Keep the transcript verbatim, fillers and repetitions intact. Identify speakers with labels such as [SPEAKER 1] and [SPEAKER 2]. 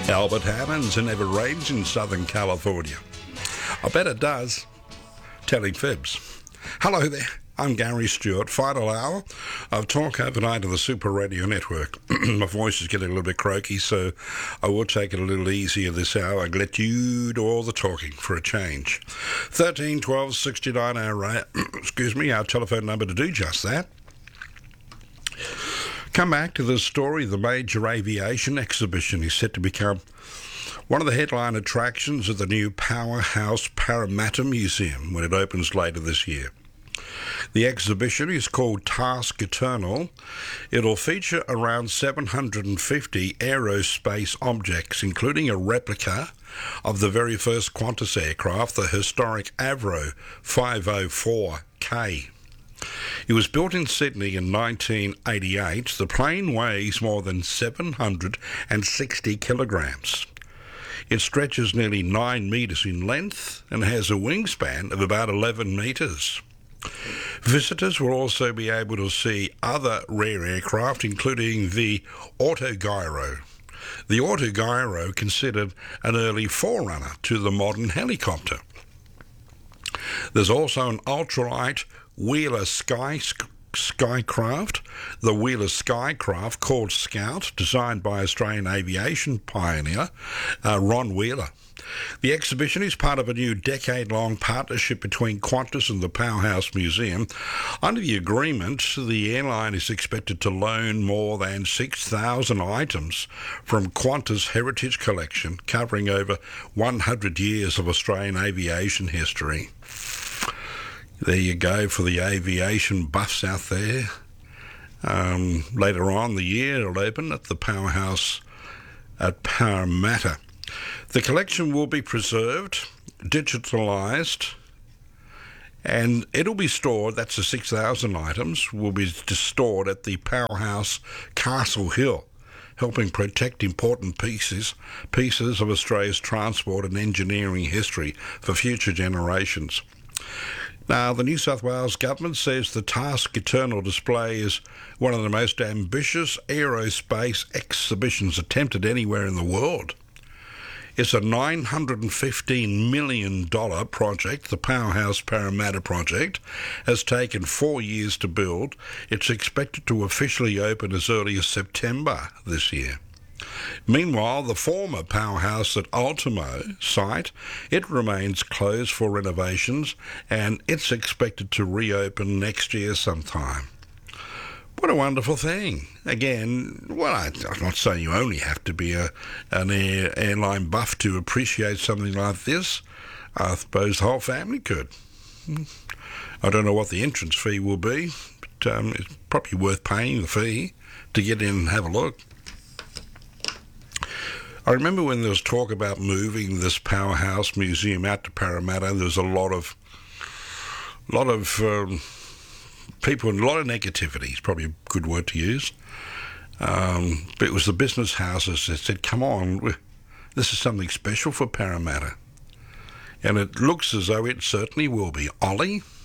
[SPEAKER 1] Albert Hammond's It Never Rains in Southern California. I bet it does. Telling fibs. Hello there. I'm Gary Stewart. Final hour of Talk Overnight on the Super Radio Network. My voice is getting a little bit croaky, so I will take it a little easier this hour and let you do all the talking for a change. thirteen twelve sixty-nine, our, excuse me, our telephone number to do just that. Come back to the story. The major aviation exhibition is set to become one of the headline attractions of the new Powerhouse Parramatta Museum when it opens later this year. The exhibition is called Task Eternal. It'll feature around seven hundred fifty aerospace objects, including a replica of the very first Qantas aircraft, the historic Avro five oh four K. It was built in Sydney in nineteen eighty-eight. The plane weighs more than seven hundred sixty kilograms. It stretches nearly nine metres in length and has a wingspan of about eleven metres. Visitors will also be able to see other rare aircraft, including the Autogyro. The Autogyro, considered an early forerunner to the modern helicopter. There's also an ultralight Wheeler Sky Skycraft, the Wheeler Skycraft, called Scout, designed by Australian aviation pioneer uh, Ron Wheeler. The exhibition is part of a new decade-long partnership between Qantas and the Powerhouse Museum. Under the agreement, the airline is expected to loan more than six thousand items from Qantas' heritage collection, covering over one hundred years of Australian aviation history. There you go for the aviation buffs out there. Um, later on the year, it'll open at the Powerhouse at Parramatta. The collection will be preserved, digitalised, and it'll be stored, that's the six thousand items, will be stored at the Powerhouse Castle Hill, helping protect important pieces, pieces of Australia's transport and engineering history for future generations. Now, the New South Wales government says the Task Eternal display is one of the most ambitious aerospace exhibitions attempted anywhere in the world. It's a nine hundred fifteen million dollars project. The Powerhouse Parramatta project has taken four years to build. It's expected to officially open as early as September this year. Meanwhile, the former Powerhouse at Ultimo site, it remains closed for renovations, and it's expected to reopen next year sometime. What a wonderful thing. Again, well, I, I'm not saying you only have to be a, an air, airline buff to appreciate something like this. I suppose the whole family could. I don't know what the entrance fee will be, but um, it's probably worth paying the fee to get in and have a look. I remember when there was talk about moving this Powerhouse Museum out to Parramatta, and there was a lot of, lot of um, people and a lot of negativity. It's probably a good word to use. Um, but it was the business houses that said, "Come on, this is something special for Parramatta," and it looks as though it certainly will be. Ollie.